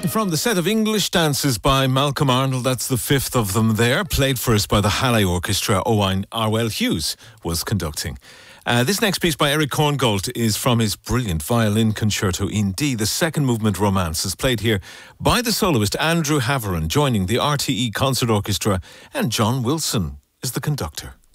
From the set of English dances by Malcolm Arnold, that's the fifth of them there, played for us by the Halle Orchestra. Owain Arwell Hughes was conducting. This next piece by Eric Korngold is from his brilliant violin concerto in D, the second movement Romance, is played here by the soloist Andrew Haveron, joining the RTE Concert Orchestra, and John Wilson is the conductor.